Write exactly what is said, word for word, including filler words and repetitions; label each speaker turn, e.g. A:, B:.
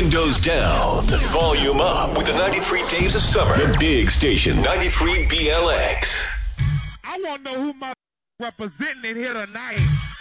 A: Windows down, volume up with the ninety-three Days of Summer. The big station, ninety-three B L X.
B: I want to know who my representing here tonight.